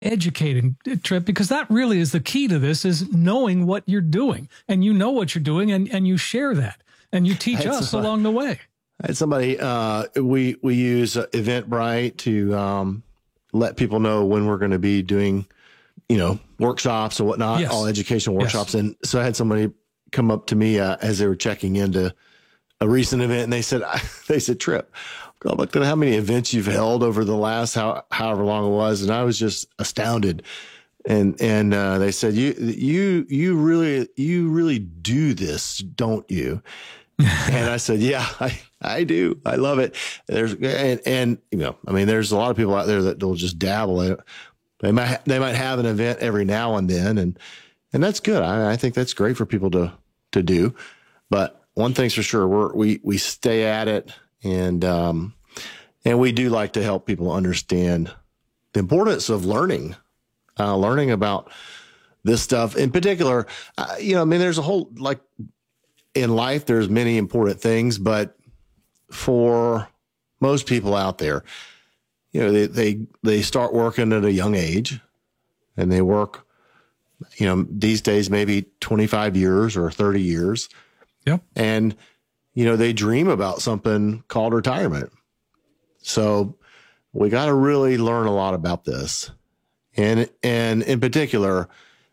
educating, Trip, because that really is the key to this, is knowing what you're doing. And you know what you're doing, and you share that. And you teach us along the way. I had somebody, we use Eventbrite to let people know when we're going to be doing, workshops and whatnot, Yes. all educational workshops. Yes. And so I had somebody come up to me as they were checking into a recent event, and they said, Trip, I looked at how many events you've held over the last however long it was, and I was just astounded. And they said, you really do this, don't you? And I said, yeah, I do. I love it. There's a lot of people out there that will just dabble. They might have an event every now and then, and that's good. I think that's great for people to do. But one thing's for sure, we stay at it, and we do like to help people understand the importance of learning about this stuff in particular. There's a whole, like, in life, there's many important things, but for most people out there, they start working at a young age, and they work, these days, maybe 25 years or 30 years. Yep. And, they dream about something called retirement. So we got to really learn a lot about this. And in particular,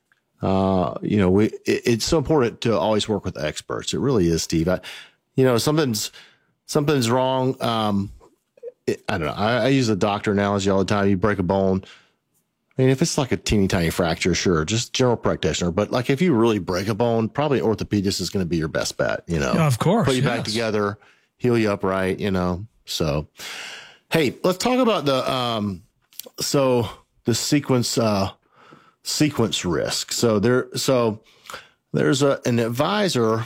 it's so important to always work with experts. It really is, Steve. Something's wrong. I don't know. I use a doctor analogy all the time. You break a bone. I mean, if it's like a teeny tiny fracture, sure, just general practitioner. But like if you really break a bone, probably an orthopedist is going to be your best bet. Yeah, of course, put you back together, heal you up right. So, hey, let's talk about the sequence risk. So there's an advisor.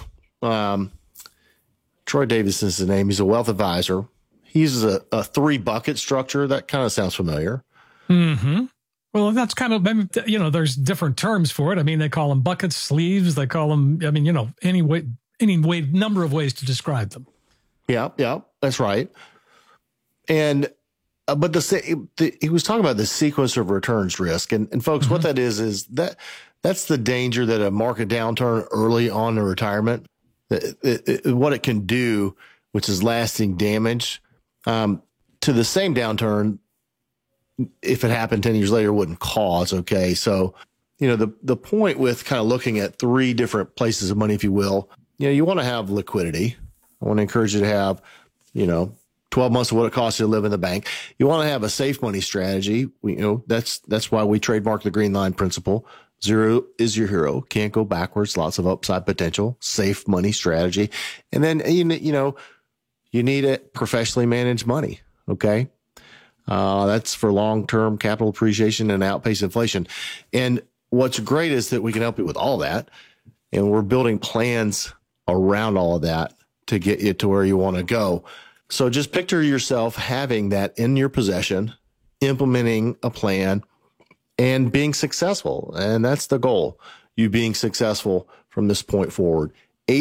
Troy Davis is his name. He's a wealth advisor. He uses a 3-bucket structure. That kind of sounds familiar. Mm-hmm. Well, that's kind of, there's different terms for it. I mean, they call them buckets, sleeves. They call them, any way, number of ways to describe them. Yeah, that's right. And, but he was talking about the sequence of returns risk. And folks, what that is that's the danger that a market downturn early on in retirement, what it can do, which is lasting damage, to the same downturn, if it happened 10 years later, wouldn't cause. Okay. So, the point with kind of looking at 3 different places of money, if you will, you want to have liquidity. I want to encourage you to have, 12 months of what it costs you to live in the bank. You want to have a safe money strategy. That's why we trademark the green line principle. Zero is your hero. Can't go backwards. Lots of upside potential. Safe money strategy. And then, you need a professionally managed money. Okay. That's for long-term capital appreciation and outpace inflation. And what's great is that we can help you with all that. And we're building plans around all of that to get you to where you want to go. So just picture yourself having that in your possession, implementing a plan, and being successful. And that's the goal, you being successful from this point forward.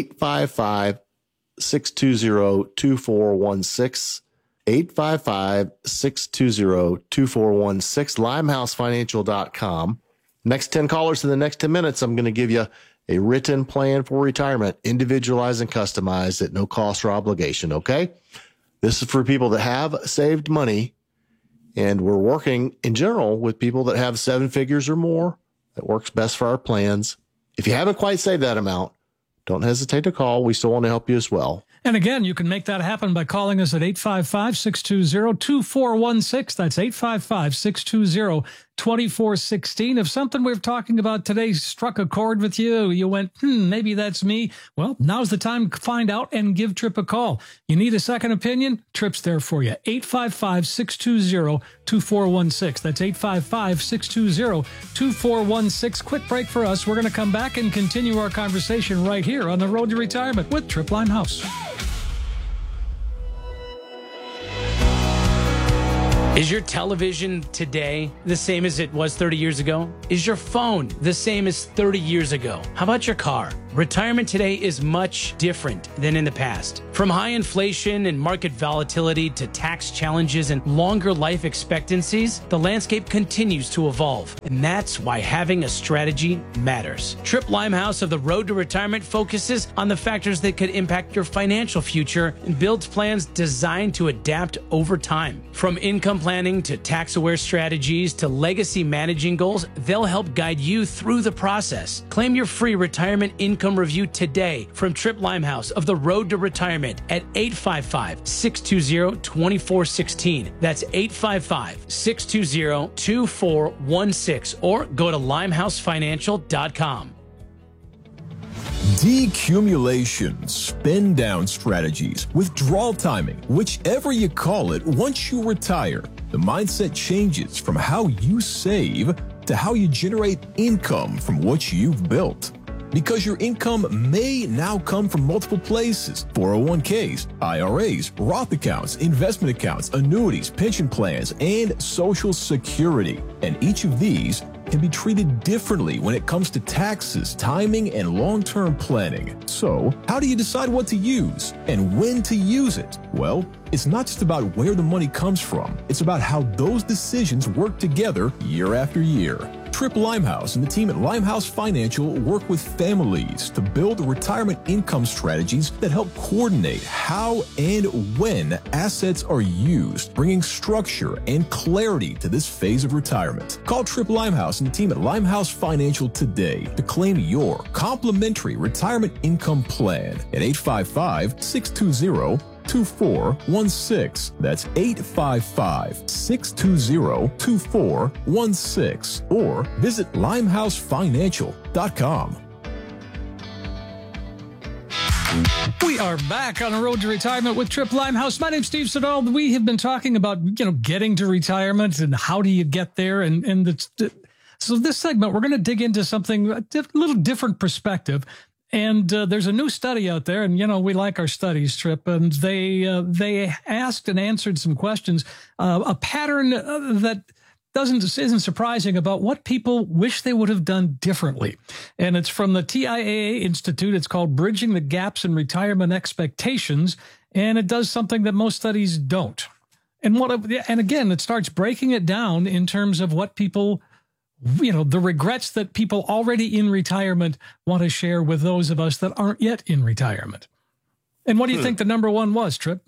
855-620-2416. 855-620-2416, limehousefinancial.com. Next 10 callers in the next 10 minutes, I'm going to give you a written plan for retirement, individualized and customized at no cost or obligation, okay? This is for people that have saved money, and we're working in general with people that have 7 figures or more. That works best for our plans. If you haven't quite saved that amount, don't hesitate to call. We still want to help you as well. And again, you can make that happen by calling us at 855-620-2416. That's 855-620-2416. If something we're talking about today struck a chord with you, you went, maybe that's me. Well, now's the time to find out and give Trip a call. You need a second opinion? Trip's there for you. 855-620-2416. That's 855-620-2416. Quick break for us. We're going to come back and continue our conversation right here on the Road to Retirement with Trip Limehouse. Is your television today the same as it was 30 years ago? Is your phone the same as 30 years ago? How about your car? Retirement today is much different than in the past. From high inflation and market volatility to tax challenges and longer life expectancies, the landscape continues to evolve. And that's why having a strategy matters. Tripp Limehouse of the Road to Retirement focuses on the factors that could impact your financial future and builds plans designed to adapt over time. From income planning to tax-aware strategies to legacy managing goals, they'll help guide you through the process. Claim your free retirement income review today from Tripp Limehouse of the Road to Retirement at 855-620-2416. That's 855-620-2416 or go to limehousefinancial.com. Decumulation, spin down strategies, withdrawal timing, whichever you call it, once you retire, the mindset changes from how you save to how you generate income from what you've built. Because your income may now come from multiple places: 401ks, IRAs, Roth accounts, investment accounts, annuities, pension plans, and Social Security. And each of these can be treated differently when it comes to taxes, timing, and long-term planning. So, how do you decide what to use and when to use it? Well, it's not just about where the money comes from. It's about how those decisions work together year after year. Tripp Limehouse and the team at Limehouse Financial work with families to build retirement income strategies that help coordinate how and when assets are used, bringing structure and clarity to this phase of retirement. Call Tripp Limehouse and the team at Limehouse Financial today to claim your complimentary retirement income plan at 855-620-2416. That's 855-620-2416 or visit limehousefinancial.com. We are back on the road to retirement with Tripp Limehouse. My name's Steve Siddall. We have been talking about, getting to retirement and how do you get there. So this segment, we're going to dig into something, a little different perspective. And there's a new study out there, and we like our studies, Tripp. And they asked and answered some questions, a pattern that isn't surprising about what people wish they would have done differently. And it's from the TIAA Institute. It's called Bridging the Gaps in Retirement Expectations, and it does something that most studies don't. And again, it starts breaking it down in terms of what people, the regrets that people already in retirement want to share with those of us that aren't yet in retirement. And what do you think the number one was, Tripp?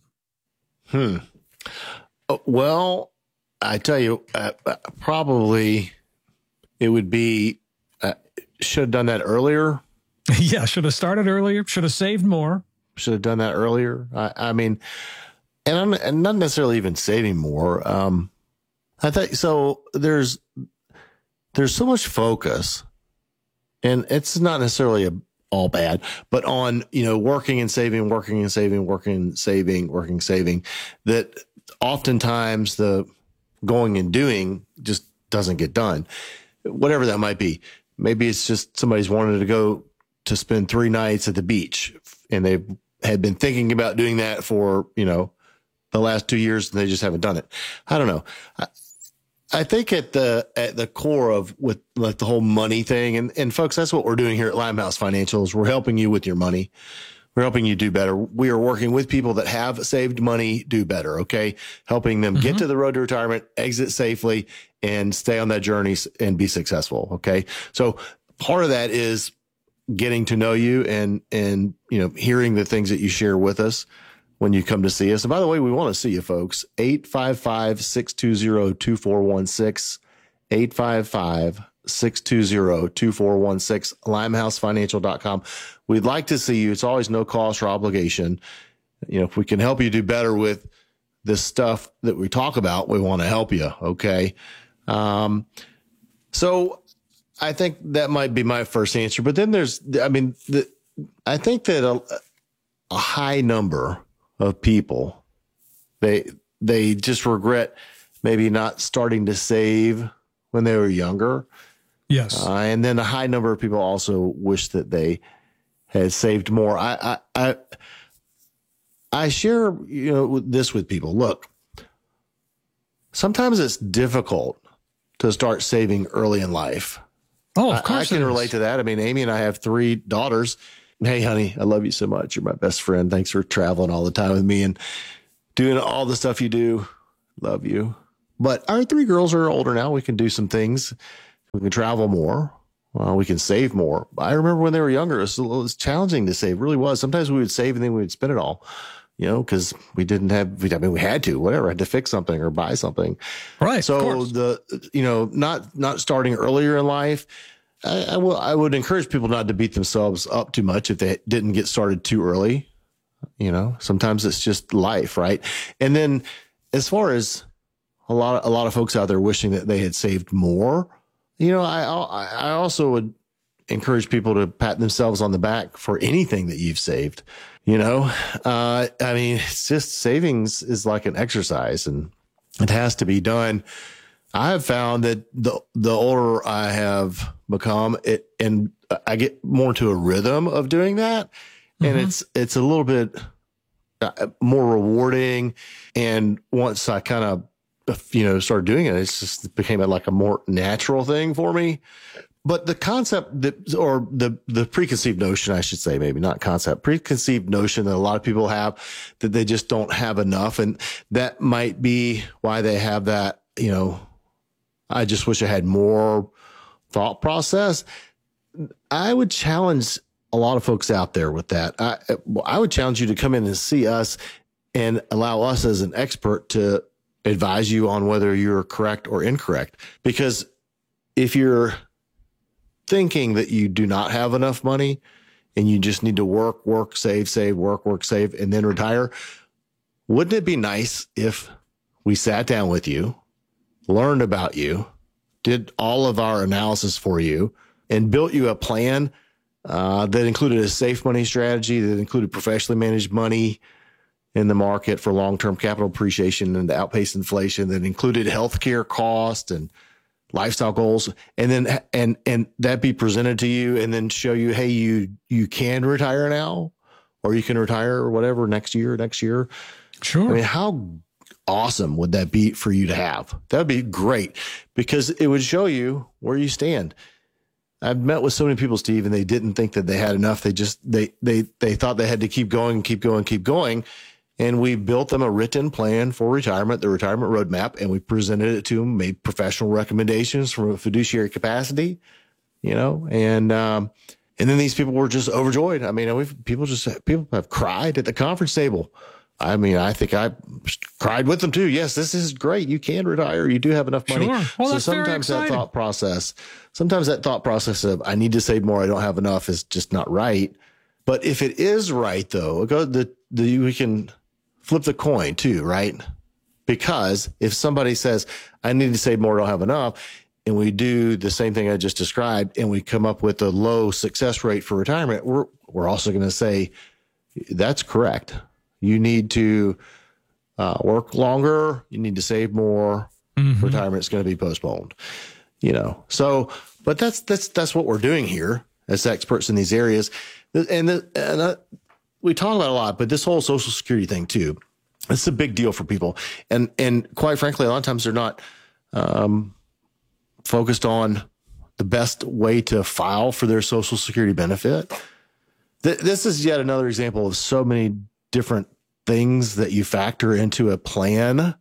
Well, I tell you, probably it would be, should have done that earlier. Yeah, should have started earlier, should have saved more. Should have done that earlier. I mean, and I'm not necessarily even saving more. I think so. There's so much focus, and it's not necessarily all bad, but on, working and saving, that oftentimes the going and doing just doesn't get done, whatever that might be. Maybe it's just somebody's wanted to go to spend 3 nights at the beach, and they had been thinking about doing that for, the last 2 years, and they just haven't done it. I don't know. I think at the core of with like the whole money thing, and folks, that's what we're doing here at Limehouse Financial is we're helping you with your money. We're helping you do better. We are working with people that have saved money do better, okay? Helping them get to the road to retirement, exit safely, and stay on that journey and be successful, okay? So part of that is getting to know you and hearing the things that you share with us when you come to see us. And by the way, we want to see you, folks. 855-620-2416, 855-620-2416, limehousefinancial.com. We'd like to see you. It's always no cost or obligation. If we can help you do better with this stuff that we talk about, we want to help you. Okay. So I think that might be my first answer, but then I think that a high number of people, they just regret maybe not starting to save when they were younger. Yes. And then a high number of people also wish that they had saved more. I share, this with people. Look, sometimes it's difficult to start saving early in life. Oh, of course. I can relate to that. I mean, Amy and I have 3 daughters. Hey, honey, I love you so much. You're my best friend. Thanks for traveling all the time with me and doing all the stuff you do. Love you. But our 3 girls are older now. We can do some things. We can travel more. We can save more. I remember when they were younger, it was challenging to save. It really was. Sometimes we would save and then we would spend it all, because we didn't have, we had to, whatever, had to fix something or buy something. Right. So not starting earlier in life, I would encourage people not to beat themselves up too much if they didn't get started too early. Sometimes it's just life, right? And then as far as a lot of folks out there wishing that they had saved more, I also would encourage people to pat themselves on the back for anything that you've saved. It's just savings is like an exercise and it has to be done. I have found that the older I have become, and I get more into a rhythm of doing that, and it's a little bit more rewarding. And once I kind of started doing it, it became like a more natural thing for me. But the concept or the preconceived notion, I should say, maybe not concept, preconceived notion that a lot of people have that they just don't have enough, and that might be why they have that. I just wish I had more thought process. I would challenge a lot of folks out there with that. I would challenge you to come in and see us and allow us as an expert to advise you on whether you're correct or incorrect. Because if you're thinking that you do not have enough money and you just need to work, save, work, save, and then retire, wouldn't it be nice if we sat down with you, learned about you, did all of our analysis for you, and built you a plan that included a safe money strategy, that included professionally managed money in the market for long-term capital appreciation and to outpace inflation, that included healthcare costs and lifestyle goals, and then and that be presented to you and then show you, hey, you can retire now, or you can retire or whatever next year. Sure. I mean, how awesome would that be for you to have? That would be great, because it would show you where you stand. I've met with so many people, Steve, and they didn't think that they had enough. They just, they thought they had to keep going. And we built them a written plan for retirement, the retirement roadmap, and we presented it to them, made professional recommendations from a fiduciary capacity, and then these people were just overjoyed. I mean, people have cried at the conference table. I mean, I think I cried with them too. Yes, this is great. You can retire. You do have enough money. Sure. Well, so that's sometimes very exciting. Sometimes that thought process of I need to save more, I don't have enough, is just not right. But if it is right, though, we can flip the coin too, right? Because if somebody says, I need to save more, I don't have enough, and we do the same thing I just described, and we come up with a low success rate for retirement, we're also going to say, that's correct. You need to work longer. You need to save more. Mm-hmm. Retirement's going to be postponed. So, but that's what we're doing here as experts in these areas. And we talk about it a lot, but this whole Social Security thing too, it's a big deal for people. And quite frankly, a lot of times they're not focused on the best way to file for their Social Security benefit. This is yet another example of so many different things that you factor into a plan,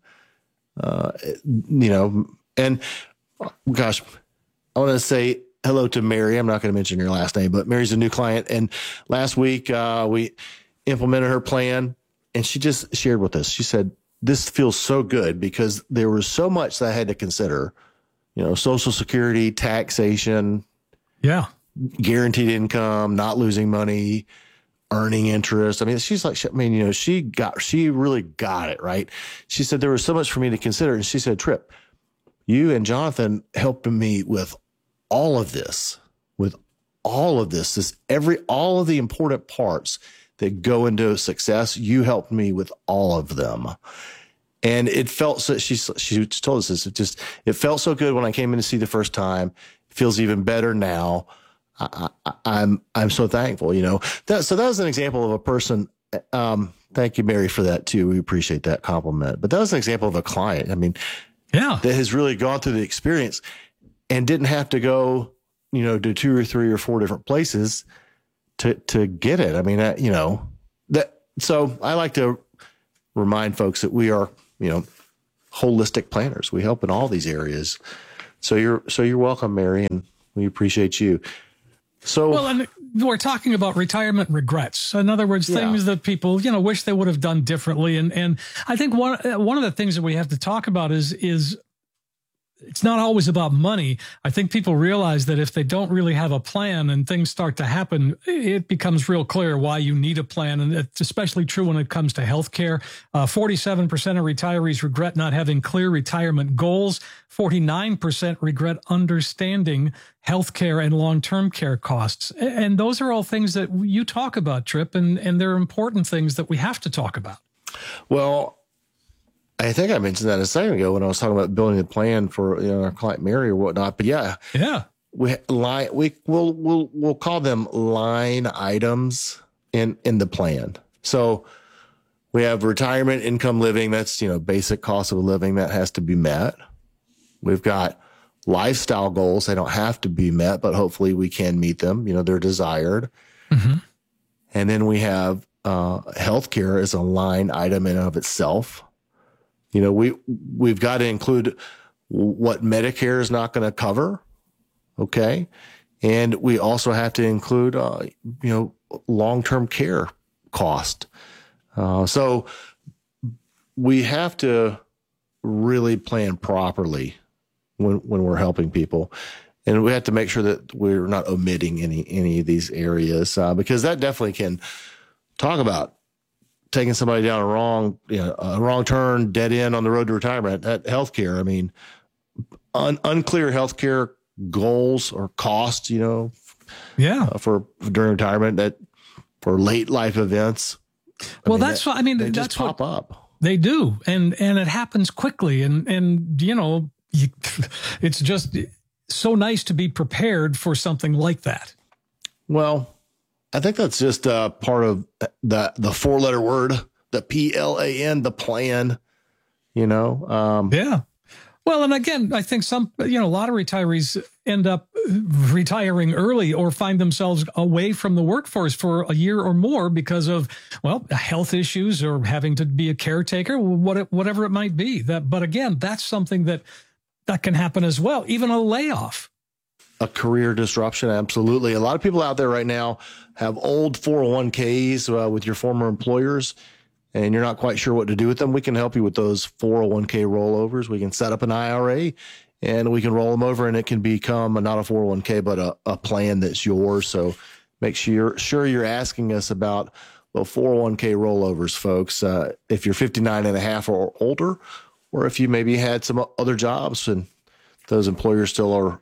and gosh, I want to say hello to Mary. I'm not going to mention your last name, but Mary's a new client. And last week, we implemented her plan, and she just shared with us. She said, this feels so good because there was so much that I had to consider, Social Security, taxation, guaranteed income, not losing money, earning interest. I mean, she's like, she really got it, right? She said, there was so much for me to consider. And she said, Tripp, you and Jonathan helped me with all of this, all of the important parts that go into success. You helped me with all of them. And it felt so, she told us this, it felt so good when I came in to see the first time. It feels even better now. I'm so thankful, so that was an example of a person. Thank you, Mary, for that too. We appreciate that compliment, but that was an example of a client. I mean, Yeah. that has really gone through the experience and didn't have to go, to 2 or 3 or 4 different places to get it. I mean, so I like to remind folks that we are, holistic planners. We help in all these areas. So you're welcome, Mary, and we appreciate you. So, and we're talking about retirement regrets. In other words, things that people, wish they would have done differently. And I think one of the things that we have to talk about is it's not always about money. I think people realize that if they don't really have a plan and things start to happen, it becomes real clear why you need a plan. And it's especially true when it comes to healthcare. 47% of retirees regret not having clear retirement goals. 49% regret understanding healthcare and long-term care costs. And those are all things that you talk about, Trip, and they're important things that we have to talk about. Well, I think I mentioned that a second ago when I was talking about building a plan for our client Mary or whatnot. But we'll call them line items in the plan. So we have retirement income living. That's basic cost of living that has to be met. We've got lifestyle goals. They don't have to be met, but hopefully we can meet them. They're desired. Mm-hmm. And then we have healthcare as a line item in and of itself. We've got to include what Medicare is not going to cover. Okay. And we also have to include, long-term care cost. So we have to really plan properly when we're helping people. And we have to make sure that we're not omitting any of these areas, because that definitely can talk about taking somebody down a wrong turn, dead end on the road to retirement. At healthcare, I mean, unclear healthcare goals or costs, for during retirement, that for late life events. That's what pop up. They do, and it happens quickly, and it's just so nice to be prepared for something like that. Well, I think that's just part of the 4-letter word, the PLAN, the plan, Yeah. Well, and again, I think a lot of retirees end up retiring early or find themselves away from the workforce for a year or more because of, health issues or having to be a caretaker, whatever it might be. But again, that's something that can happen as well, even a layoff. A career disruption, absolutely. A lot of people out there right now have old 401ks with your former employers, and you're not quite sure what to do with them. We can help you with those 401k rollovers. We can set up an IRA, and we can roll them over, and it can become not a 401k, but a plan that's yours. So make sure you're asking us about 401k rollovers, folks. If you're 59 and a half or older, or if you maybe had some other jobs and those employers still are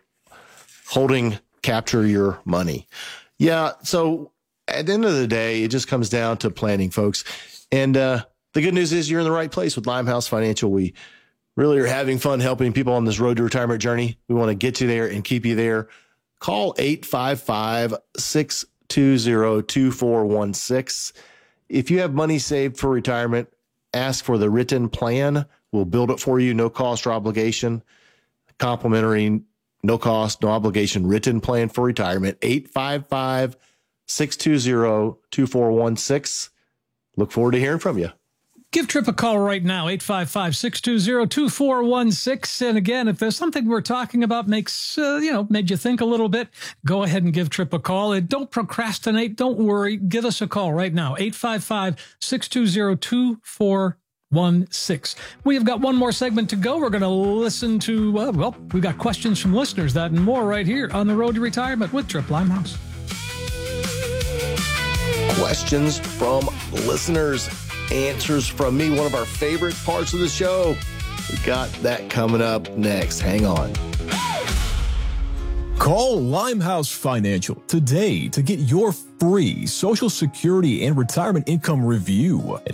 capture your money. Yeah. So at the end of the day, it just comes down to planning, folks. And the good news is you're in the right place with Limehouse Financial. We really are having fun helping people on this road to retirement journey. We want to get you there and keep you there. Call 855-620-2416. If you have money saved for retirement, ask for the written plan. We'll build it for you. No cost or obligation. Complimentary, no cost, no obligation written plan for retirement. 855-620-2416. Look forward to hearing from you. Give Trip a call right now, 855-620-2416. And again, if there's something we're talking about made you think a little bit, go ahead and give Trip a call. And don't procrastinate. Don't worry. Give us a call right now, 855-620-2416. We have got one more segment to go. We're going to listen to, we've got questions from listeners, that and more right here on the Road to Retirement with Trip Limehouse. Questions from listeners, answers from me, one of our favorite parts of the show. We got that coming up next. Hang on. Call Limehouse Financial today to get your free Social Security and Retirement Income Review at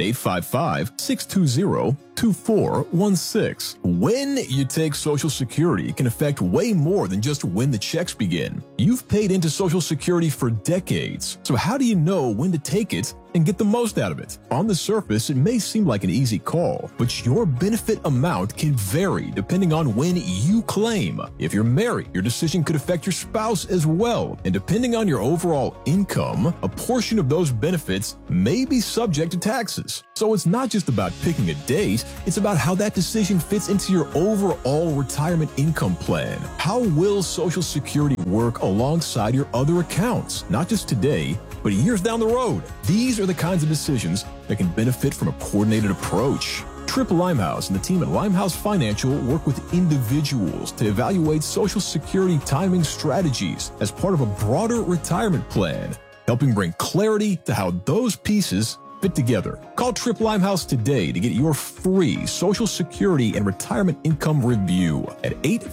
855-620-2416. When you take Social Security can affect way more than just when the checks begin. You've paid into Social Security for decades, so how do you know when to take it and get the most out of it? On the surface, it may seem like an easy call, but your benefit amount can vary depending on when you claim. If you're married, your decision could affect your spouse as well, and depending on your overall income, a portion of those benefits may be subject to taxes. So it's not just about picking a date, it's about how that decision fits into your overall retirement income plan. How will Social Security work alongside your other accounts, not just today, but years down the road? These are the kinds of decisions that can benefit from a coordinated approach. Trip Limehouse and the team at Limehouse Financial work with individuals to evaluate Social Security timing strategies as part of a broader retirement plan, helping bring clarity to how those pieces fit together. Call Trip Limehouse today to get your free Social Security and Retirement Income Review at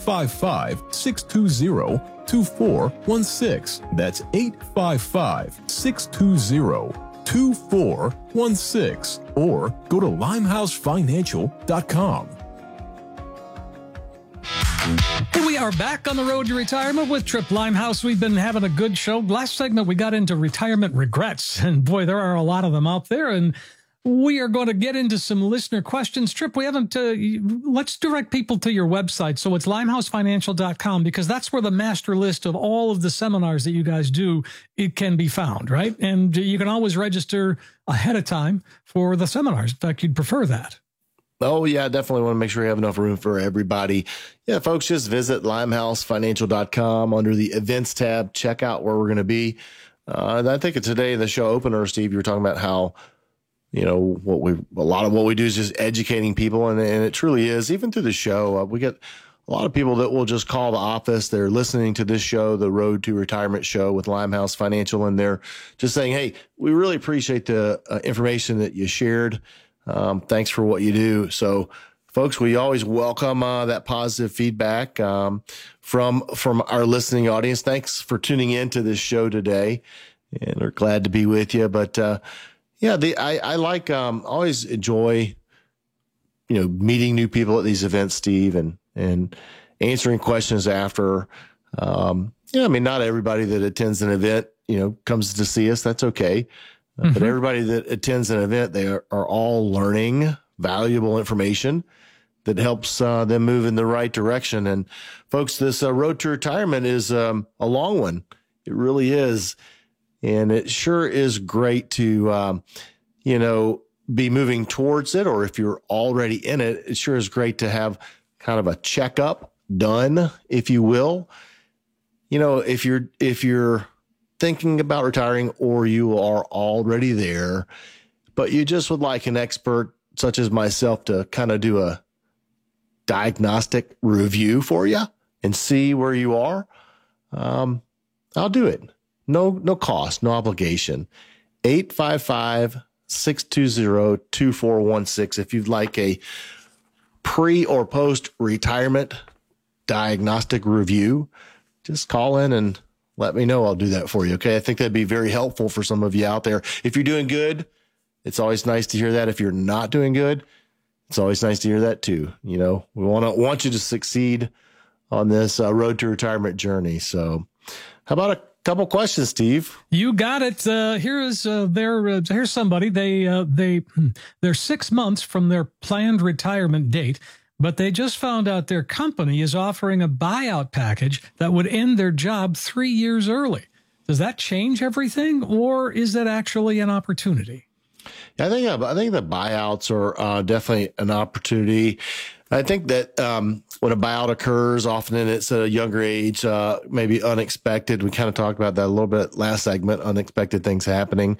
855-620-2416. That's 855-620-2416. Or go to limehousefinancial.com. Here we are back on the road to retirement with Trip Limehouse. We've been having a good show. Last segment, we got into retirement regrets. And boy, there are a lot of them out there. And we are going to get into some listener questions. Trip, we haven't, let's direct people to your website. So it's limehousefinancial.com, because that's where the master list of all of the seminars that you guys do, it can be found, right? And you can always register ahead of time for the seminars. In fact, you'd prefer that. Oh, yeah, definitely want to make sure you have enough room for everybody. Yeah, folks, just visit limehousefinancial.com under the events tab. Check out where we're going to be. I think today in the show opener, Steve, you were talking about how, you know, a lot of what we do is just educating people. And it truly is. Even through the show, we get a lot of people that will just call the office. They're listening to this show, the Road to Retirement show with Limehouse Financial, and they're just saying, hey, we really appreciate the information that you shared. Thanks for what you do. So, folks, we always welcome that positive feedback from our listening audience. Thanks for tuning in to this show today, and we're glad to be with you. But I like always enjoy meeting new people at these events, Steve, and answering questions after. Not everybody that attends an event comes to see us. That's okay. But everybody that attends an event, they are all learning valuable information that helps them move in the right direction. And folks, this road to retirement is a long one. It really is. And it sure is great to, be moving towards it. Or if you're already in it, it sure is great to have kind of a checkup done, if you will. If you're thinking about retiring, or you are already there, but you just would like an expert such as myself to kind of do a diagnostic review for you and see where you are, I'll do it. No cost, no obligation. 855-620-2416. If you'd like a pre or post retirement diagnostic review, just call in and let me know. I'll do that for you. Okay. I think that'd be very helpful for some of you out there. If you're doing good, it's always nice to hear that. If you're not doing good, it's always nice to hear that too. We want you to succeed on this road to retirement journey. So how about a couple questions, Steve? You got it. Here's somebody. They're 6 months from their planned retirement date, but they just found out their company is offering a buyout package that would end their job 3 years early. Does that change everything, or is that actually an opportunity? I think the buyouts are definitely an opportunity. I think that when a buyout occurs, often it's at a younger age, maybe unexpected. We kind of talked about that a little bit last segment, unexpected things happening.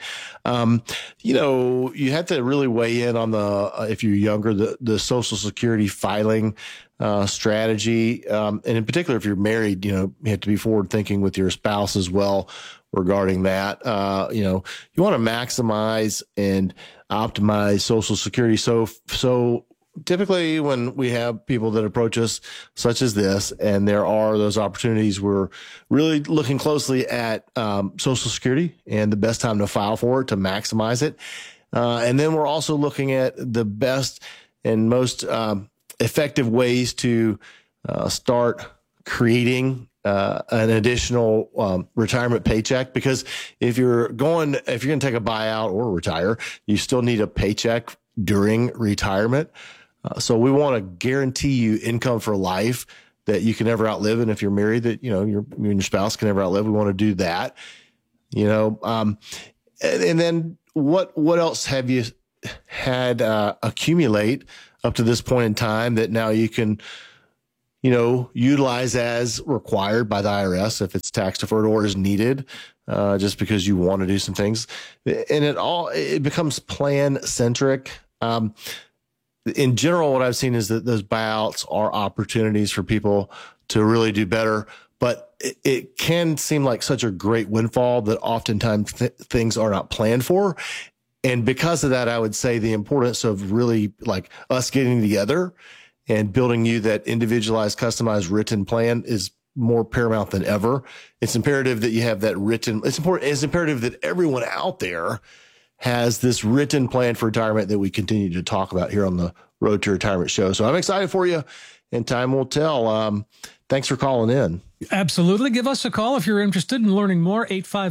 You have to really weigh in on if you're younger, the Social Security filing strategy. And in particular, if you're married, you have to be forward thinking with your spouse as well regarding that. You want to maximize and optimize Social Security so typically when we have people that approach us such as this, and there are those opportunities, we're really looking closely at Social Security and the best time to file for it to maximize it. And then we're also looking at the best and most effective ways to start creating an additional retirement paycheck, because if you're going to take a buyout or retire, you still need a paycheck during retirement. So we want to guarantee you income for life that you can never outlive. And if you're married, that, you and your spouse can never outlive. We want to do that, and then what else have you had accumulate up to this point in time that now you can, utilize as required by the IRS if it's tax deferred or is needed, just because you want to do some things. And it becomes plan centric. In general, what I've seen is that those buyouts are opportunities for people to really do better, but it can seem like such a great windfall that oftentimes things are not planned for. And because of that, I would say the importance of really like us getting together and building you that individualized, customized, written plan is more paramount than ever. It's imperative that you have that written. It's imperative that everyone out there has this written plan for retirement that we continue to talk about here on the Road to Retirement show. So I'm excited for you, and time will tell. Thanks for calling in. Absolutely. Give us a call if you're interested in learning more.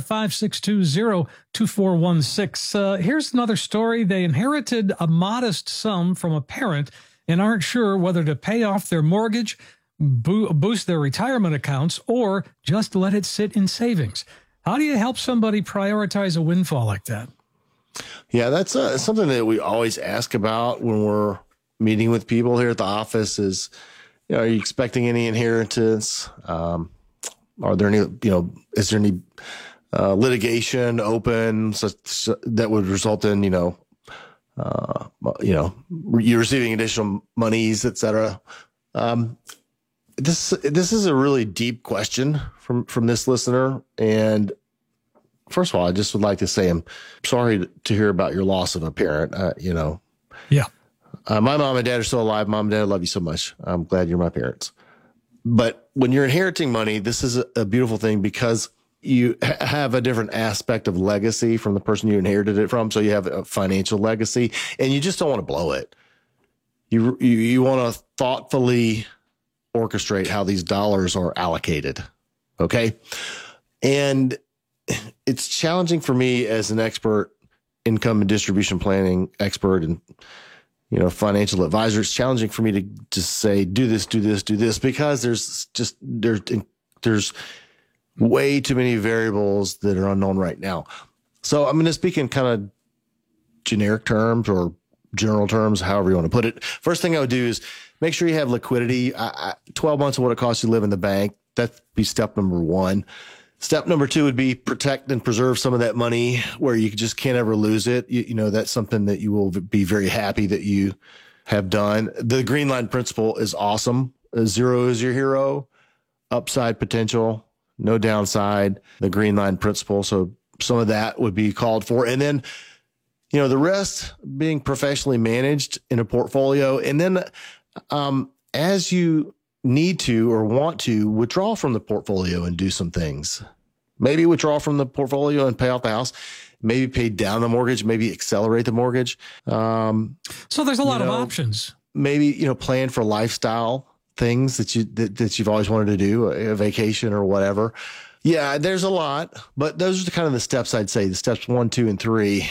855-620-2416. Here's another story. They inherited a modest sum from a parent and aren't sure whether to pay off their mortgage, boost their retirement accounts, or just let it sit in savings. How do you help somebody prioritize a windfall like that? Yeah, that's something that we always ask about when we're meeting with people here at the office is, are you expecting any inheritance? Are there any, is there any litigation open so that would result in, you receiving additional monies, et cetera? This is a really deep question from this listener. And first of all, I just would like to say I'm sorry to hear about your loss of a parent. Yeah. My mom and dad are still alive. Mom and dad, I love you so much. I'm glad you're my parents. But when you're inheriting money, this is a beautiful thing because you have a different aspect of legacy from the person you inherited it from. So you have a financial legacy, and you just don't want to blow it. You want to thoughtfully orchestrate how these dollars are allocated. Okay. And it's challenging for me as an expert, income and distribution planning expert, and financial advisor. It's challenging for me to just say, do this, because there's way too many variables that are unknown right now. So I'm going to speak in kind of generic terms or general terms, however you want to put it. First thing I would do is make sure you have liquidity. 12 months of what it costs you to live in the bank. That'd be step number one. Step number two would be protect and preserve some of that money where you just can't ever lose it. That's something that you will be very happy that you have done. The green line principle is awesome. Zero is your hero. Upside potential, no downside. The green line principle. So some of that would be called for. And then, the rest being professionally managed in a portfolio. And then as you need to or want to withdraw from the portfolio and do some things. Maybe withdraw from the portfolio and pay off the house, maybe pay down the mortgage, maybe accelerate the mortgage. So there's a lot of options. Maybe, plan for lifestyle things that you've always wanted to do, a vacation or whatever. Yeah, there's a lot, but those are kind of the steps I'd say, the steps 1, 2, and 3.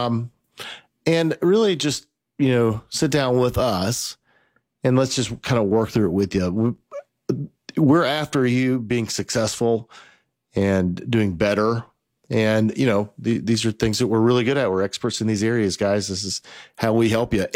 And really just, sit down with us and let's just kind of work through it with you. We're after you being successful and doing better. And, these are things that we're really good at. We're experts in these areas, guys. This is how we help you.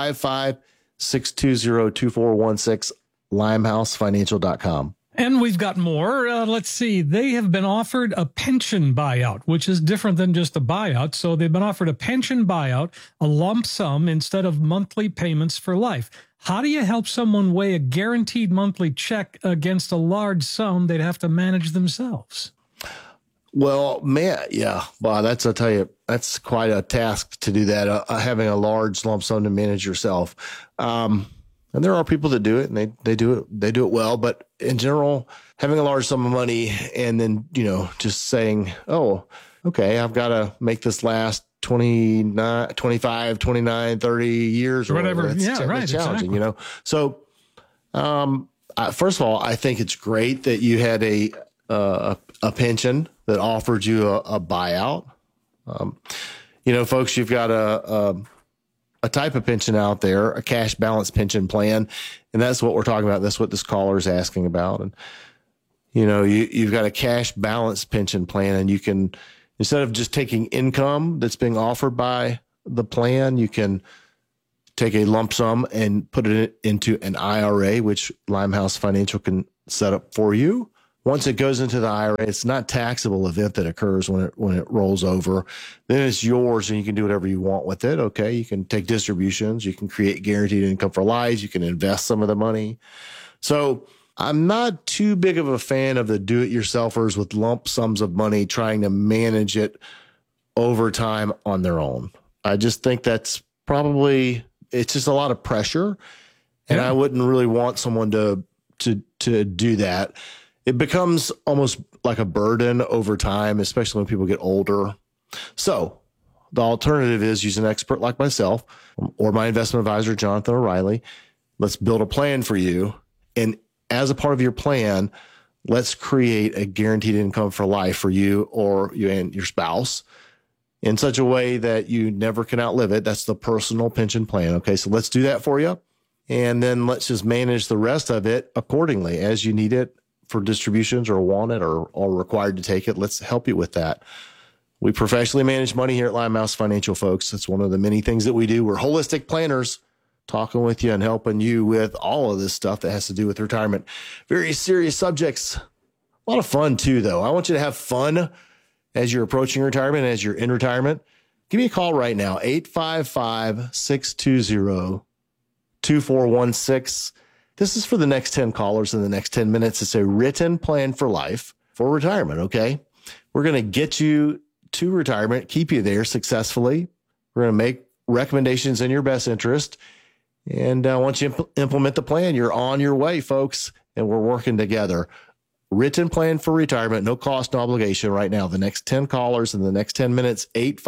855-620-2416, limehousefinancial.com. And we've got more. Let's see. They have been offered a pension buyout, which is different than just a buyout. So they've been offered a pension buyout, a lump sum instead of monthly payments for life. How do you help someone weigh a guaranteed monthly check against a large sum they'd have to manage themselves? Well, man, yeah. Wow, I'll tell you, that's quite a task to do that, having a large lump sum to manage yourself. And there are people that do it, and they do it well. But in general, having a large sum of money and then, just saying, oh, okay, I've got to make this last 29, 25, 29, 30 years or whatever. It's challenging, exactly. So, first of all, I think it's great that you had a pension that offered you a buyout. Folks, you've got a type of pension out there, a cash balance pension plan, and that's what we're talking about. That's what this caller is asking about. And you've got a cash balance pension plan, and you can, instead of just taking income that's being offered by the plan, you can take a lump sum and put it into an IRA, which Limehouse Financial can set up for you. Once it goes into the IRA, it's not a taxable event that occurs when it rolls over. Then it's yours, and you can do whatever you want with it. Okay, you can take distributions, you can create guaranteed income for life, you can invest some of the money. So I'm not too big of a fan of the do-it-yourselfers with lump sums of money trying to manage it over time on their own. I just think it's just a lot of pressure, and I wouldn't really want someone to do that. It becomes almost like a burden over time, especially when people get older. So the alternative is use an expert like myself or my investment advisor, Jonathan O'Reilly. Let's build a plan for you. And as a part of your plan, let's create a guaranteed income for life for you or you and your spouse in such a way that you never can outlive it. That's the personal pension plan. Okay, so let's do that for you. And then let's just manage the rest of it accordingly as you need it for distributions or want it or required to take it. Let's help you with that. We professionally manage money here at Limehouse Financial, folks. That's one of the many things that we do. We're holistic planners, talking with you and helping you with all of this stuff that has to do with retirement. Very serious subjects. A lot of fun too, though. I want you to have fun as you're approaching retirement, as you're in retirement. Give me a call right now, 855-620-2416. This is for the next 10 callers in the next 10 minutes. It's a written plan for life for retirement, okay? We're going to get you to retirement, keep you there successfully. We're going to make recommendations in your best interest. And once you implement the plan, you're on your way, folks, and we're working together. Written plan for retirement, no cost, no obligation right now. The next 10 callers in the next 10 minutes,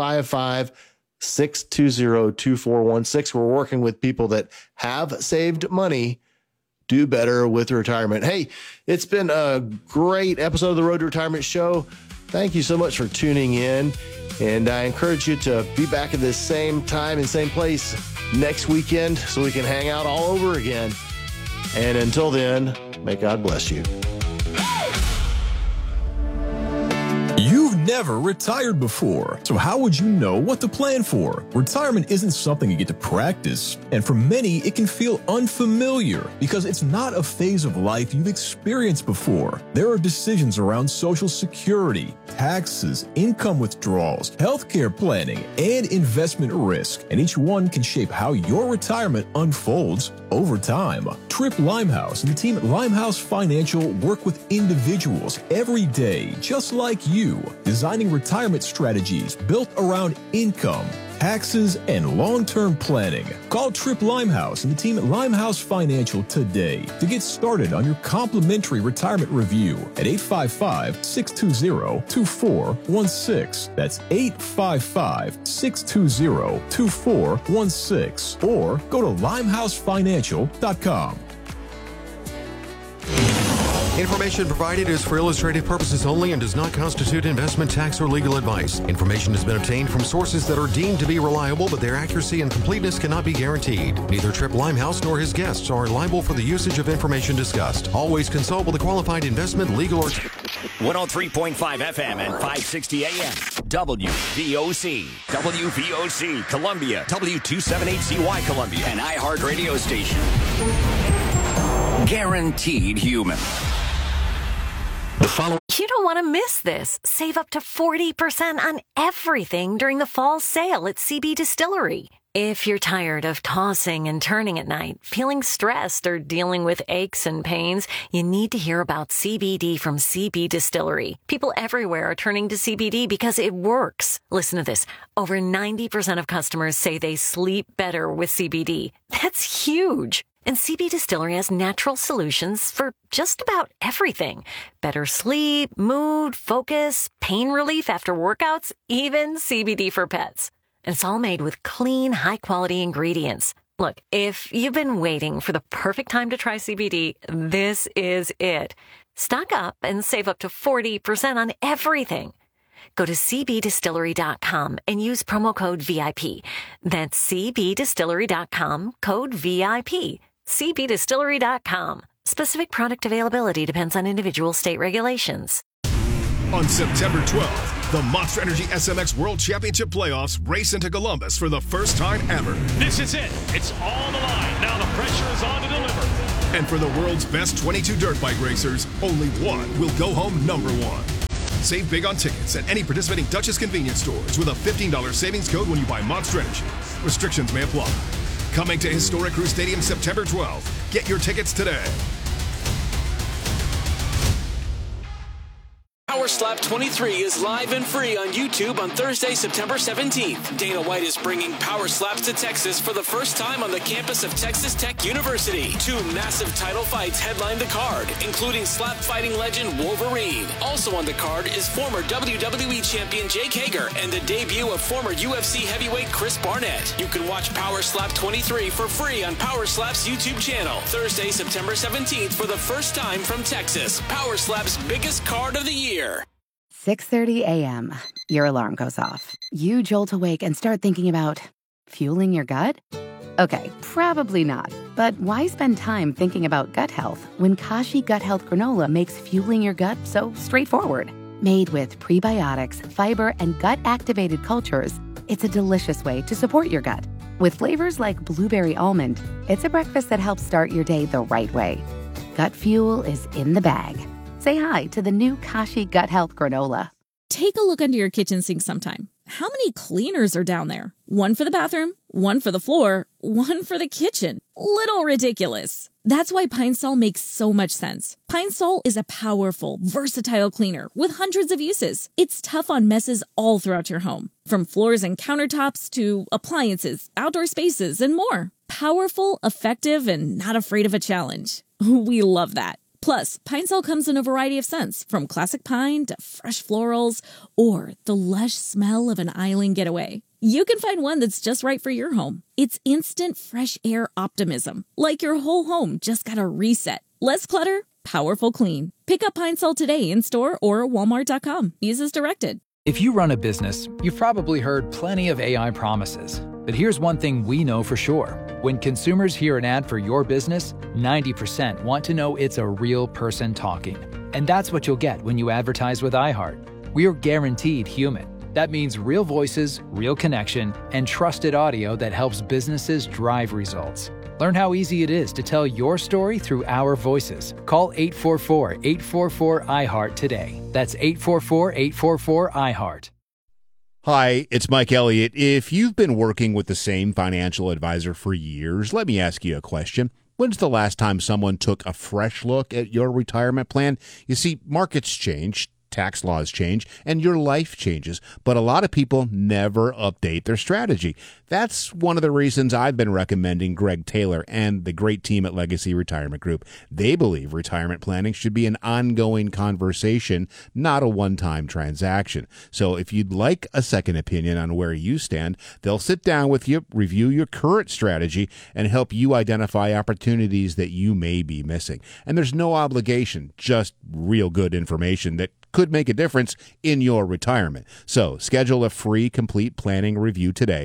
855-620-2416. We're working with people that have saved money, do better with retirement. Hey, it's been a great episode of the Road to Retirement Show. Thank you so much for tuning in. And I encourage you to be back at this same time and same place next weekend so we can hang out all over again. And until then, may God bless you. You've never retired before, so how would you know what to plan for? Retirement isn't something you get to practice, and for many, it can feel unfamiliar because it's not a phase of life you've experienced before. There are decisions around Social Security, taxes, income withdrawals, healthcare planning, and investment risk, and each one can shape how your retirement unfolds over time. Trip Limehouse and the team at Limehouse Financial work with individuals every day, just like you, designing retirement strategies built around income, taxes, and long-term planning. Call Trip Limehouse and the team at Limehouse Financial today to get started on your complimentary retirement review at 855-620-2416. That's 855-620-2416. Or go to limehousefinancial.com. Information provided is for illustrative purposes only and does not constitute investment, tax, or legal advice. Information has been obtained from sources that are deemed to be reliable, but their accuracy and completeness cannot be guaranteed. Neither Trip Limehouse nor his guests are liable for the usage of information discussed. Always consult with a qualified investment, legal, or 103.5 FM and 560 AM. WVOC. WVOC Columbia. W278CY Columbia. An iHeart radio station. Guaranteed human. You don't want to miss this. Save up to 40% on everything during the fall sale at CB Distillery. If you're tired of tossing and turning at night, feeling stressed, or dealing with aches and pains, you need to hear about CBD from CB Distillery. People everywhere are turning to CBD because it works. Listen to this. Over 90% of customers say they sleep better with CBD. That's huge. And CB Distillery has natural solutions for just about everything. Better sleep, mood, focus, pain relief after workouts, even CBD for pets. And it's all made with clean, high-quality ingredients. Look, if you've been waiting for the perfect time to try CBD, this is it. Stock up and save up to 40% on everything. Go to cbdistillery.com and use promo code VIP. That's cbdistillery.com, code VIP. cbdistillery.com. Specific product availability depends on individual state regulations. On September 12th, the Monster Energy SMX World Championship Playoffs race into Columbus for the first time ever. This is it. It's all on the line. Now the pressure is on to deliver. And for the world's best 22 dirt bike racers, only one will go home number one. Save big on tickets at any participating Dutchess convenience stores with a $15 savings code when you buy Monster Energy. Restrictions may apply. Coming to Historic Crew Stadium September 12th. Get your tickets today. Power Slap 23 is live and free on YouTube on Thursday, September 17th. Dana White is bringing Power Slaps to Texas for the first time on the campus of Texas Tech University. 2 massive title fights headline the card, including slap fighting legend Wolverine. Also on the card is former WWE champion Jake Hager and the debut of former UFC heavyweight Chris Barnett. You can watch Power Slap 23 for free on Power Slap's YouTube channel. Thursday, September 17th for the first time from Texas. Power Slap's biggest card of the year. 6:30 a.m. Your alarm goes off. You jolt awake and start thinking about fueling your gut? Okay, probably not. But why spend time thinking about gut health when Kashi Gut Health Granola makes fueling your gut so straightforward? Made with prebiotics, fiber, and gut-activated cultures, it's a delicious way to support your gut. With flavors like blueberry almond, it's a breakfast that helps start your day the right way. Gut fuel is in the bag. Say hi to the new Kashi Gut Health Granola. Take a look under your kitchen sink sometime. How many cleaners are down there? One for the bathroom, one for the floor, one for the kitchen. Little ridiculous. That's why Pine Sol makes so much sense. Pine Sol is a powerful, versatile cleaner with hundreds of uses. It's tough on messes all throughout your home, from floors and countertops to appliances, outdoor spaces, and more. Powerful, effective, and not afraid of a challenge. We love that. Plus, Pine Sol comes in a variety of scents, from classic pine to fresh florals, or the lush smell of an island getaway. You can find one that's just right for your home. It's instant fresh air optimism, like your whole home just got a reset. Less clutter, powerful clean. Pick up Pine Sol today in store or walmart.com. Use as directed. If you run a business, you've probably heard plenty of AI promises. But here's one thing we know for sure. When consumers hear an ad for your business, 90% want to know it's a real person talking. And that's what you'll get when you advertise with iHeart. We're guaranteed human. That means real voices, real connection, and trusted audio that helps businesses drive results. Learn how easy it is to tell your story through our voices. Call 844-844-iHeart today. That's 844-844-iHeart. Hi, it's Mike Elliott. If you've been working with the same financial advisor for years, let me ask you a question. When's the last time someone took a fresh look at your retirement plan? You see, markets change, tax laws change, and your life changes, but a lot of people never update their strategy. That's one of the reasons I've been recommending Greg Taylor and the great team at Legacy Retirement Group. They believe retirement planning should be an ongoing conversation, not a one-time transaction. So if you'd like a second opinion on where you stand, they'll sit down with you, review your current strategy, and help you identify opportunities that you may be missing. And there's no obligation, just real good information that could make a difference in your retirement. So schedule a free complete planning review today.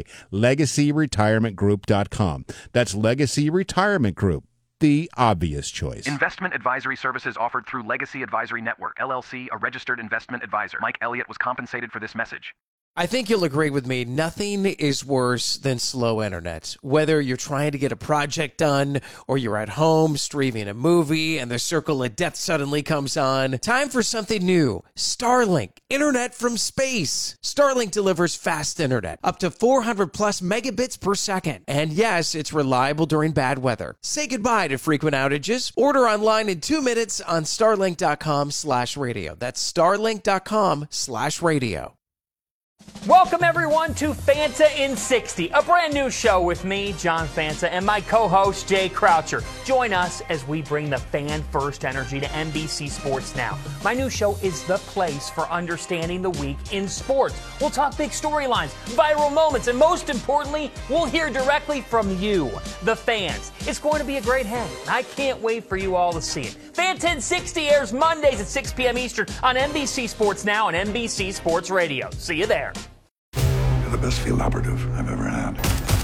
LegacyRetirementGroup.com. That's Legacy Retirement Group, the obvious choice. Investment advisory services offered through Legacy Advisory Network, LLC, a registered investment advisor. Mike Elliott was compensated for this message. I think you'll agree with me. Nothing is worse than slow internet. Whether you're trying to get a project done or you're at home streaming a movie and the circle of death suddenly comes on. Time for something new. Starlink. Internet from space. Starlink delivers fast internet. Up to 400 plus megabits per second. And yes, it's reliable during bad weather. Say goodbye to frequent outages. Order online in 2 minutes on starlink.com/radio. That's starlink.com/radio. Welcome, everyone, to Fanta in 60, a brand new show with me, John Fanta, and my co-host, Jay Croucher. Join us as we bring the fan-first energy to NBC Sports Now. My new show is the place for understanding the week in sports. We'll talk big storylines, viral moments, and most importantly, we'll hear directly from you, the fans. It's going to be a great hang. I can't wait for you all to see it. Fanta in 60 airs Mondays at 6 p.m. Eastern on NBC Sports Now and NBC Sports Radio. See you there. You're the best field operative I've ever had.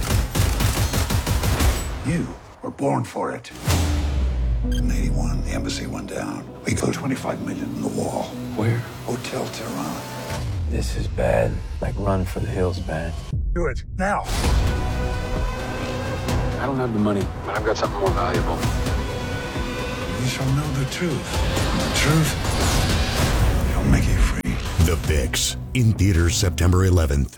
You were born for it. In 81, the embassy went down. We put $25 million in the wall. Where? Hotel Tehran. This is bad. Like Run for the Hills bad. Do it, now. I don't have the money, but I've got something more valuable. You shall know the truth. The truth shall make you free. The Fix, in theaters September 11th.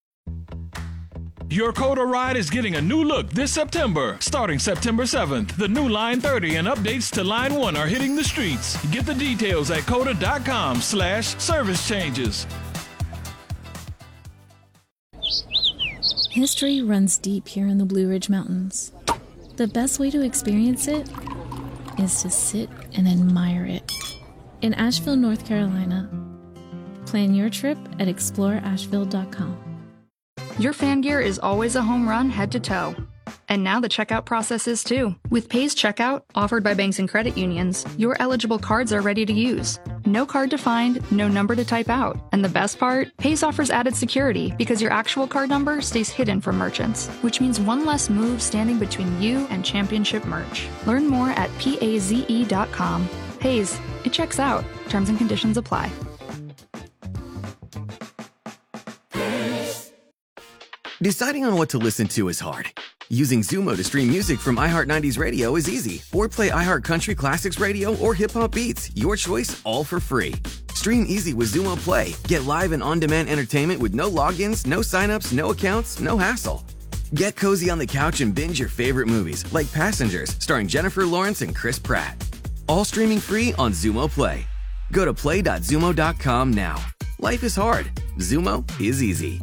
Your Coda ride is getting a new look this September. Starting September 7th, the new Line 30 and updates to Line 1 are hitting the streets. Get the details at coda.com/service changes. History runs deep here in the Blue Ridge Mountains. The best way to experience it is to sit and admire it. In Asheville, North Carolina. Plan your trip at exploreasheville.com. Your fan gear is always a home run head to toe. And now the checkout process is too. With Pays Checkout, offered by banks and credit unions, your eligible cards are ready to use. No card to find, no number to type out. And the best part? Pays offers added security because your actual card number stays hidden from merchants, which means one less move standing between you and championship merch. Learn more at PAZE.com. Pays, it checks out. Terms and conditions apply. Deciding on what to listen to is hard. Using Zumo to stream music from iHeart 90s Radio is easy. Or play iHeart Country Classics Radio or Hip Hop Beats. Your choice, all for free. Stream easy with Zumo Play. Get live and on-demand entertainment with no logins, no signups, no accounts, no hassle. Get cozy on the couch and binge your favorite movies, like Passengers, starring Jennifer Lawrence and Chris Pratt. All streaming free on Zumo Play. Go to play.zumo.com now. Life is hard. Zumo is easy.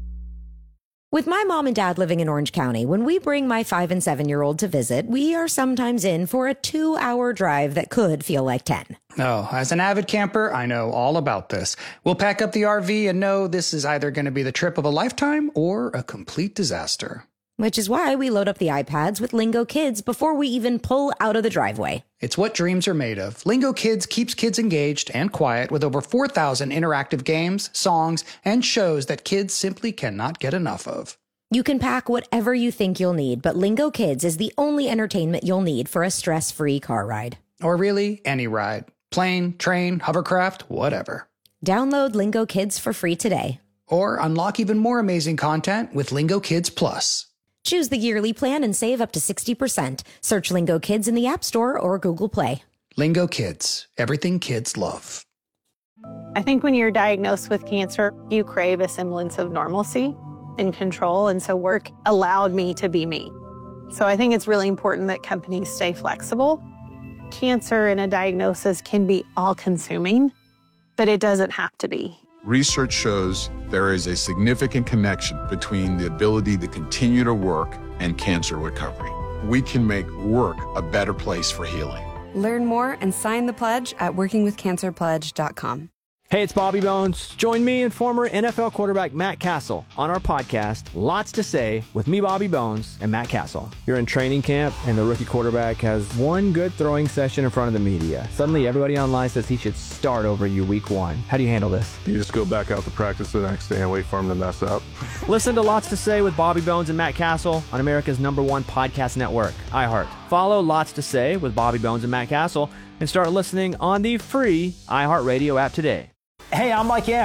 With my mom and dad living in Orange County, when we bring my 5 and 7-year-old to visit, we are sometimes in for a 2-hour drive that could feel like 10. Oh, as an avid camper, I know all about this. We'll pack up the RV and know this is either going to be the trip of a lifetime or a complete disaster. Which is why we load up the iPads with Lingo Kids before we even pull out of the driveway. It's what dreams are made of. Lingo Kids keeps kids engaged and quiet with over 4,000 interactive games, songs, and shows that kids simply cannot get enough of. You can pack whatever you think you'll need, but Lingo Kids is the only entertainment you'll need for a stress-free car ride. Or really, any ride. Plane, train, hovercraft, whatever. Download Lingo Kids for free today. Or unlock even more amazing content with Lingo Kids Plus. Choose the yearly plan and save up to 60%. Search Lingo Kids in the App Store or Google Play. Lingo Kids. Everything kids love. I think when you're diagnosed with cancer, you crave a semblance of normalcy and control. And so work allowed me to be me. So I think it's really important that companies stay flexible. Cancer and a diagnosis can be all-consuming, but it doesn't have to be. Research shows there is a significant connection between the ability to continue to work and cancer recovery. We can make work a better place for healing. Learn more and sign the pledge at workingwithcancerpledge.com. Hey, it's Bobby Bones. Join me and former NFL quarterback Matt Castle on our podcast, Lots to Say, with me, Bobby Bones, and Matt Castle. You're in training camp, and the rookie quarterback has one good throwing session in front of the media. Suddenly, everybody online says he should start over you week 1. How do you handle this? You just go back out to practice the next day and wait for him to mess up. Listen to Lots to Say with Bobby Bones and Matt Castle on America's #1 podcast network, iHeart. Follow Lots to Say with Bobby Bones and Matt Castle and start listening on the free iHeartRadio app today. Hey, I'm Mike Yam.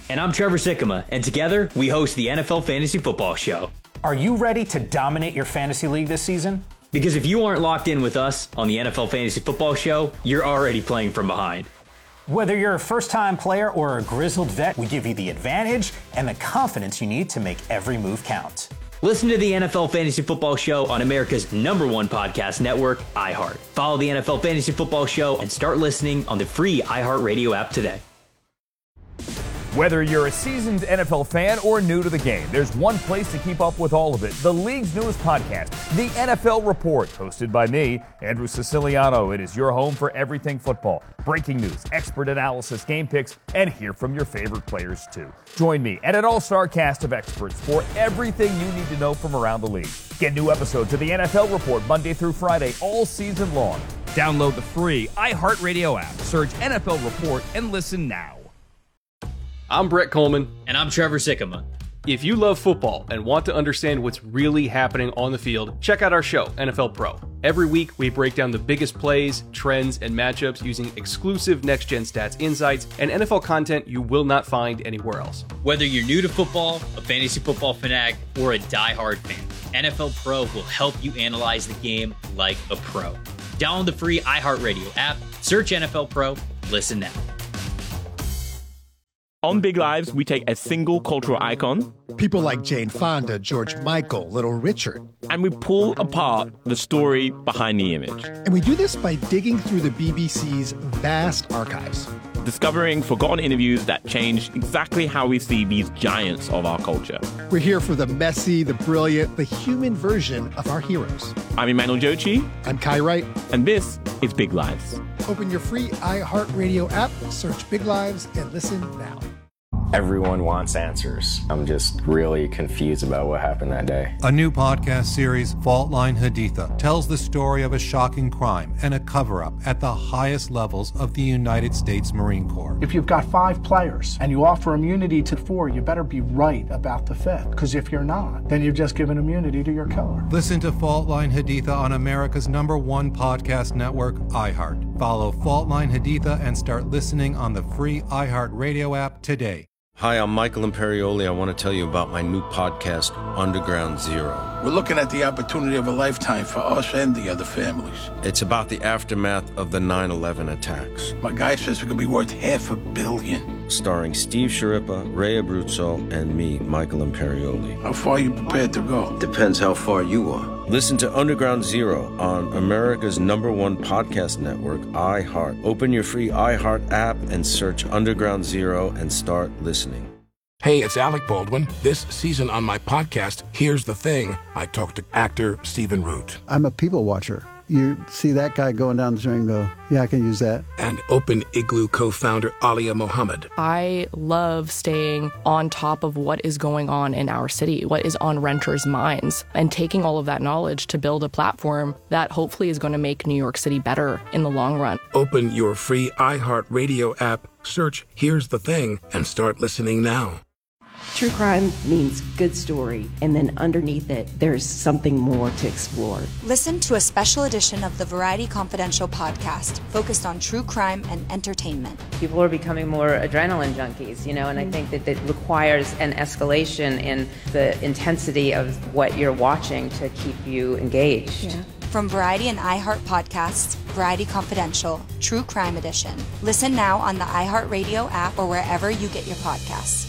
And I'm Trevor Sikkema, and together we host the NFL Fantasy Football Show. Are you ready to dominate your fantasy league this season? Because if you aren't locked in with us on the NFL Fantasy Football Show, you're already playing from behind. Whether you're a first-time player or a grizzled vet, we give you the advantage and the confidence you need to make every move count. Listen to the NFL Fantasy Football Show on America's #1 podcast network, iHeart. Follow the NFL Fantasy Football Show and start listening on the free iHeartRadio app today. Whether you're a seasoned NFL fan or new to the game, there's one place to keep up with all of it. The league's newest podcast, The NFL Report, hosted by me, Andrew Siciliano. It is your home for everything football. Breaking news, expert analysis, game picks, and hear from your favorite players too. Join me and an all-star cast of experts for everything you need to know from around the league. Get new episodes of The NFL Report Monday through Friday all season long. Download the free iHeartRadio app. Search NFL Report and listen now. I'm Brett Coleman. And I'm Trevor Sikkema. If you love football and want to understand what's really happening on the field, check out our show, NFL Pro. Every week, we break down the biggest plays, trends, and matchups using exclusive next-gen stats insights and NFL content you will not find anywhere else. Whether you're new to football, a fantasy football fanatic, or a diehard fan, NFL Pro will help you analyze the game like a pro. Download the free iHeartRadio app, search NFL Pro, listen now. On Big Lives, we take a single cultural icon, people like Jane Fonda, George Michael, Little Richard, and we pull apart the story behind the image. And we do this by digging through the BBC's vast archives, discovering forgotten interviews that changed exactly how we see these giants of our culture. We're here for the messy, the brilliant, the human version of our heroes. I'm Emmanuel Jochi. I'm Kai Wright. And this is Big Lives. Open your free iHeartRadio app, search Big Lives, and listen now. Everyone wants answers. I'm just really confused about what happened that day. A new podcast series, Fault Line Haditha, tells the story of a shocking crime and a cover-up at the highest levels of the United States Marine Corps. If you've got 5 players and you offer immunity to 4, you better be right about the 5th. Because if you're not, then you've just given immunity to your killer. Listen to Fault Line Haditha on America's #1 podcast network, iHeart. Follow Fault Line Haditha and start listening on the free iHeartRadio app today. Hi, I'm Michael Imperioli. I want to tell you about my new podcast, Underground Zero. We're looking at the opportunity of a lifetime for us and the other families. It's about the aftermath of the 9/11 attacks. My guy says it could be worth $500 million. Starring Steve Sciarippa, Ray Abruzzo, and me, Michael Imperioli. How far are you prepared to go? Depends how far you are. Listen to Underground Zero on America's #1 podcast network, iHeart. Open your free iHeart app and search Underground Zero and start listening. Hey, it's Alec Baldwin. This season on my podcast, Here's the Thing, I talk to actor Stephen Root. I'm a people watcher. You see that guy going down the street and go, yeah, I can use that. And Open Igloo co-founder Alia Mohammed. I love staying on top of what is going on in our city, what is on renters' minds, and taking all of that knowledge to build a platform that hopefully is going to make New York City better in the long run. Open your free iHeartRadio app, search Here's the Thing, and start listening now. True crime means good story, and then underneath it, there's something more to explore. Listen to a special edition of the Variety Confidential podcast focused on true crime and entertainment. People are becoming more adrenaline junkies, and I think that it requires an escalation in the intensity of what you're watching to keep you engaged. Yeah. From Variety and iHeart podcasts, Variety Confidential, True Crime Edition. Listen now on the iHeartRadio app or wherever you get your podcasts.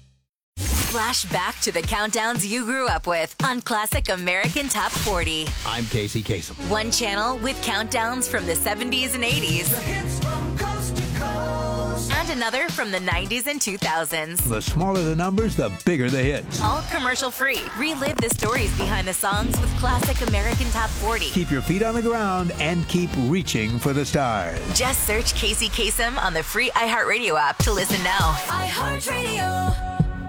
Flash back to the countdowns you grew up with on Classic American Top 40. I'm Casey Kasem. One channel with countdowns from the 70s and 80s. The hits from coast to coast. And another from the 90s and 2000s. The smaller the numbers, the bigger the hits. All commercial free. Relive the stories behind the songs with Classic American Top 40. Keep your feet on the ground and keep reaching for the stars. Just search Casey Kasem on the free iHeartRadio app to listen now. iHeartRadio.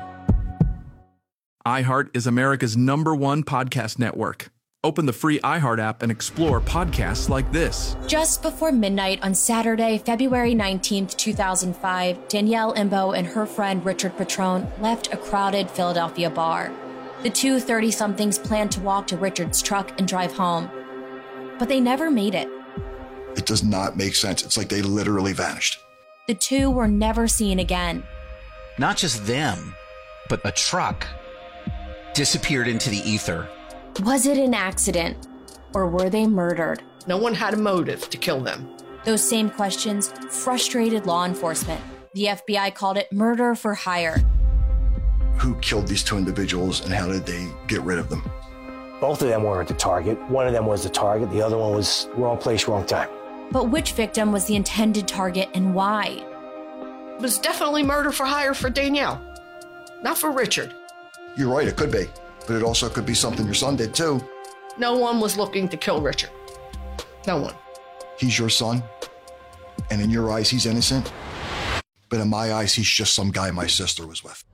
iHeart is America's #1 podcast network. Open the free iHeart app and explore podcasts like this. Just before midnight on Saturday, February 19th, 2005, Danielle Imbo and her friend Richard Petrone left a crowded Philadelphia bar. The two 30-somethings planned to walk to Richard's truck and drive home, but they never made it. It does not make sense. It's like they literally vanished. The two were never seen again. not just them, but a truck disappeared into the ether. Was it an accident, or were they murdered? No one had a motive to kill them. Those same questions frustrated law enforcement. The FBI called it murder for hire. Who killed these two individuals and how did they get rid of them? Both of them weren't the target. One of them was the target. The other one was wrong place, wrong time. But which victim was the intended target and why? It was definitely murder for hire for Danielle, not for Richard. You're right, it could be. But it also could be something your son did too. No one was looking to kill Richard. No one. He's your son, and in your eyes, he's innocent. But in my eyes, he's just some guy my sister was with.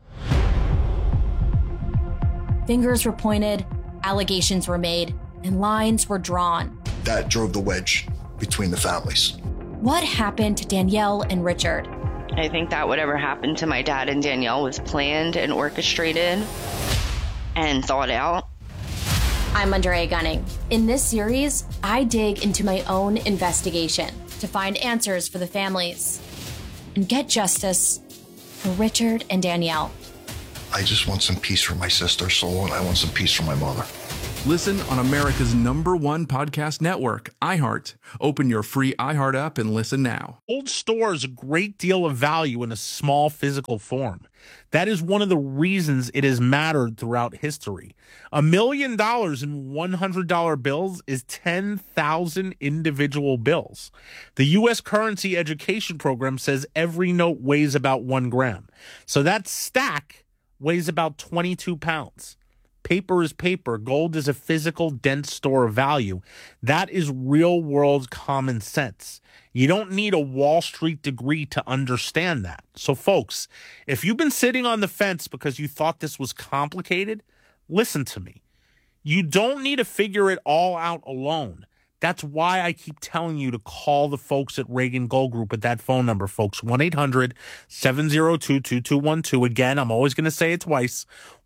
Fingers were pointed, allegations were made, and lines were drawn. That drove the wedge between the families. What happened to Danielle and Richard? I think that whatever happened to my dad and Danielle was planned and orchestrated and thought out. I'm Andrea Gunning. In this series, I dig into my own investigation to find answers for the families and get justice for Richard and Danielle. I just want some peace for my sister's soul, and I want some peace for my mother. Listen on America's #1 podcast network, iHeart. Open your free iHeart app and listen now. Cold stores a great deal of value in a small physical form. That is one of the reasons it has mattered throughout history. $1 million in $100 bills is 10,000 individual bills. The U.S. Currency Education Program says every note weighs about 1 gram. So that stack weighs about 22 pounds. Paper is paper. Gold is a physical, dense store of value. That is real-world common sense. You don't need a Wall Street degree to understand that. So, folks, if you've been sitting on the fence because you thought this was complicated, listen to me. You don't need to figure it all out alone. That's why I keep telling you to call the folks at Reagan Gold Group at that phone number, folks, 1-800-702-2212. Again, I'm always going to say it twice,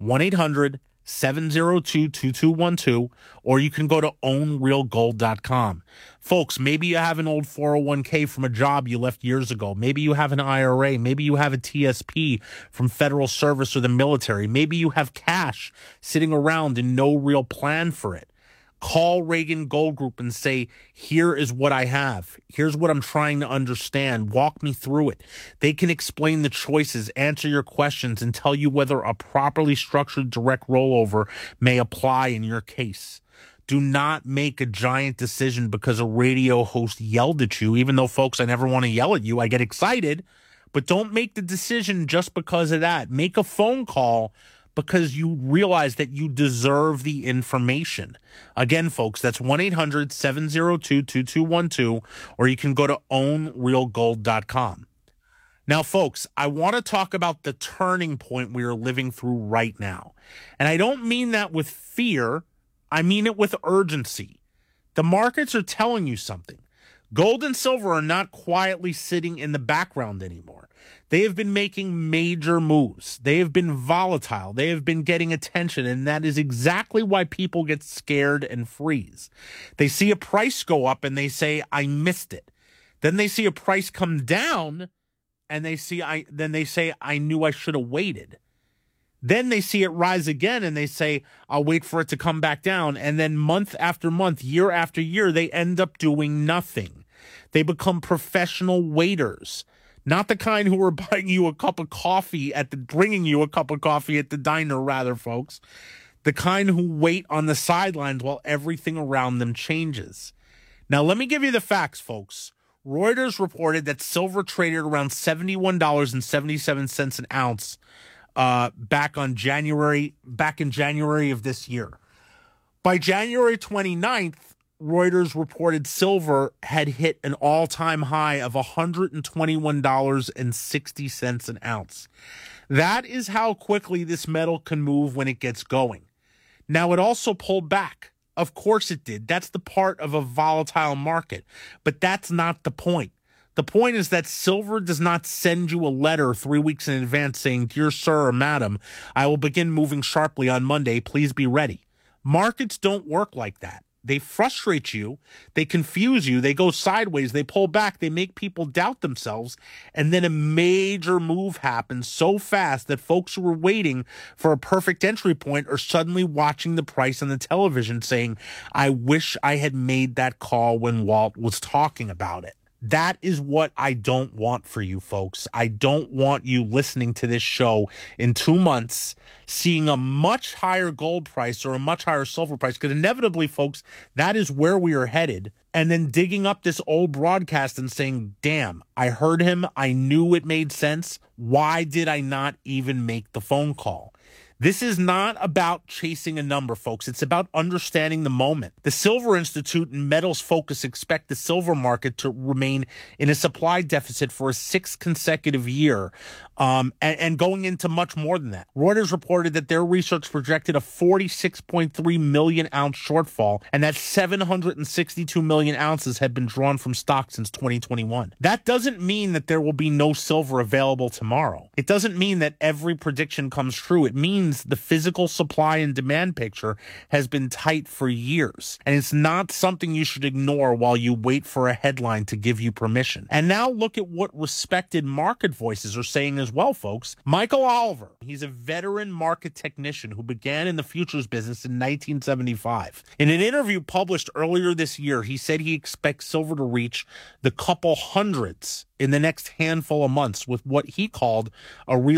1-800-702-2212, or you can go to ownrealgold.com. Folks, maybe you have an old 401k from a job you left years ago. Maybe you have an IRA. Maybe you have a TSP from federal service or the military. Maybe you have cash sitting around and no real plan for it. Call Reagan Gold Group and say, here is what I have. Here's what I'm trying to understand. Walk me through it. They can explain the choices, answer your questions, and tell you whether a properly structured direct rollover may apply in your case. Do not make a giant decision because a radio host yelled at you. Even though, folks, I never want to yell at you. I get excited. But don't make the decision just because of that. Make a phone call because you realize that you deserve the information. Again, folks, that's 1-800-702-2212, or you can go to ownrealgold.com. Now, folks, I want to talk about the turning point we are living through right now. And I don't mean that with fear. I mean it with urgency. The markets are telling you something. Gold and silver are not quietly sitting in the background anymore. They have been making major moves. They have been volatile. They have been getting attention, and that is exactly why people get scared and freeze. They see a price go up, and they say, I missed it. Then they see a price come down, and they say, I knew I should have waited. Then they see it rise again, and they say, I'll wait for it to come back down. And then month after month, year after year, they end up doing nothing. They become professional waiters. Not the kind who are bringing you a cup of coffee at the diner, rather, folks. The kind who wait on the sidelines while everything around them changes. Now, let me give you the facts, folks. Reuters reported that silver traded around $71.77 an ounce back in January of this year. By January 29th, Reuters reported silver had hit an all-time high of $121.60 an ounce. That is how quickly this metal can move when it gets going. Now, it also pulled back. Of course it did. That's the part of a volatile market. But that's not the point. The point is that silver does not send you a letter 3 weeks in advance saying, Dear sir or madam, I will begin moving sharply on Monday. Please be ready. Markets don't work like that. They frustrate you. They confuse you. They go sideways. They pull back. They make people doubt themselves. And then a major move happens so fast that folks who were waiting for a perfect entry point are suddenly watching the price on the television saying, I wish I had made that call when Walt was talking about it. That is what I don't want for you folks. I don't want you listening to this show in 2 months, seeing a much higher gold price or a much higher silver price, because inevitably, folks, that is where we are headed. And then digging up this old broadcast and saying, damn, I heard him. I knew it made sense. Why did I not even make the phone call? This is not about chasing a number, folks. It's about understanding the moment. The Silver Institute and Metals Focus expect the silver market to remain in a supply deficit for a 6th consecutive year, and going into much more than that. Reuters reported that their research projected a 46.3 million ounce shortfall, and that 762 million ounces had been drawn from stock since 2021. That doesn't mean that there will be no silver available tomorrow. It doesn't mean that every prediction comes true. It means the physical supply and demand picture has been tight for years, and it's not something you should ignore while you wait for a headline to give you permission. And now look at what respected market voices are saying as well, folks. Michael Oliver, he's a veteran market technician who began in the futures business in 1975. In an interview published earlier this year, he said he expects silver to reach the couple hundreds in the next handful of months with what he called a real